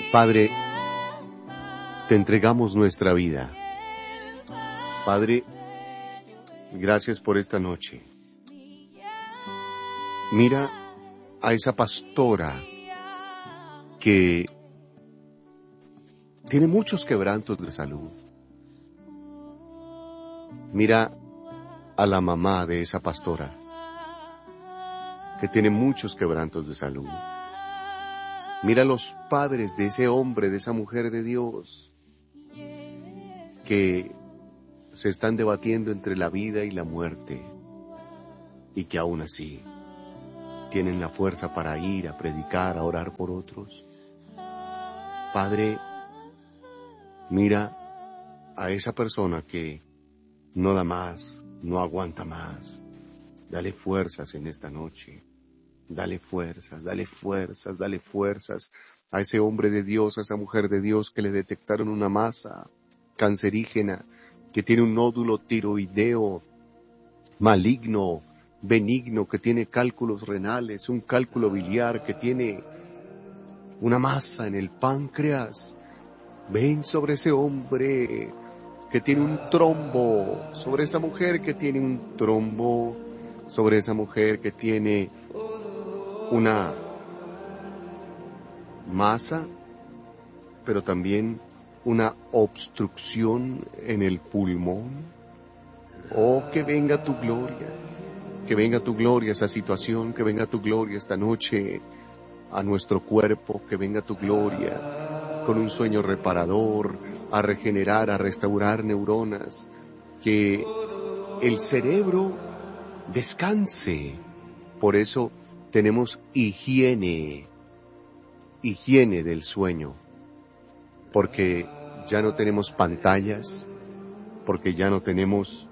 Padre, te entregamos nuestra vida. Padre, gracias por esta noche. Mira a esa pastora que tiene muchos quebrantos de salud. Mira a la mamá de esa pastora que tiene muchos quebrantos de salud. Mira a los padres de ese hombre, de esa mujer de Dios, que se están debatiendo entre la vida y la muerte, y que aún así tienen la fuerza para ir a predicar, a orar por otros. Padre, mira a esa persona que no da más, no aguanta más. Dale fuerzas en esta noche. Dale fuerzas, dale fuerzas, dale fuerzas a ese hombre de Dios, a esa mujer de Dios que le detectaron una masa cancerígena, que tiene un nódulo tiroideo maligno, benigno, que tiene cálculos renales, un cálculo biliar, que tiene una masa en el páncreas. Ven sobre ese hombre que tiene un trombo, sobre esa mujer que tiene un trombo, sobre esa mujer que tiene una masa, pero también una obstrucción en el pulmón. Oh, que venga tu gloria a esa situación, que venga tu gloria esta noche a nuestro cuerpo, que venga tu gloria con un sueño reparador, a regenerar, a restaurar neuronas, que el cerebro descanse. Por eso tenemos higiene del sueño, porque ya no tenemos pantallas, porque ya no tenemos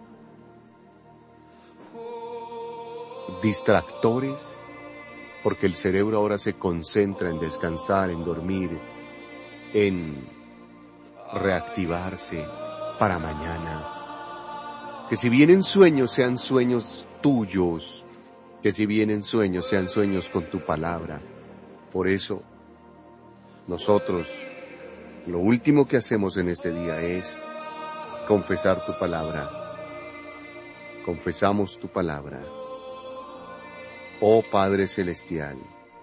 distractores, porque el cerebro ahora se concentra en descansar, en dormir, en reactivarse para mañana. Que si vienen sueños, sean sueños tuyos, que si vienen sueños, sean sueños con tu palabra. Por eso, nosotros, lo último que hacemos en este día es confesar tu palabra. Confesamos tu palabra. Oh Padre Celestial,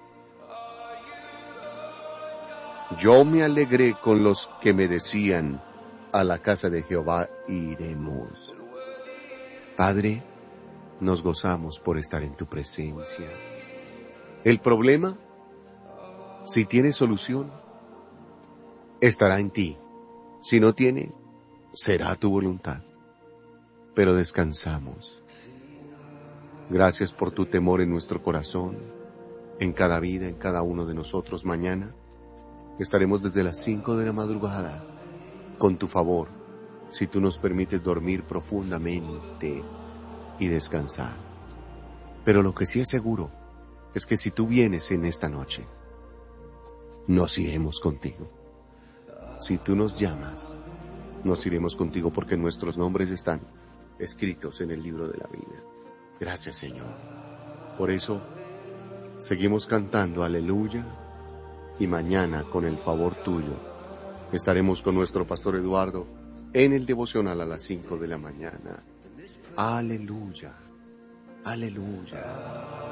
yo me alegré con los que me decían, a la casa de Jehová iremos. Padre, nos gozamos por estar en tu presencia. El problema, si tiene solución, estará en ti. Si no tiene, será tu voluntad. Pero descansamos. Gracias por tu temor en nuestro corazón, en cada vida, en cada uno de nosotros. Mañana estaremos desde las 5 de la madrugada, con tu favor, si tú nos permites dormir profundamente y descansar. Pero lo que sí es seguro es que si tú vienes en esta noche, nos iremos contigo. Si tú nos llamas, nos iremos contigo, porque nuestros nombres están escritos en el libro de la vida. Gracias, Señor. Por eso, seguimos cantando aleluya, y mañana, con el favor tuyo, estaremos con nuestro pastor Eduardo en el devocional a las 5 de la mañana. Aleluya, aleluya.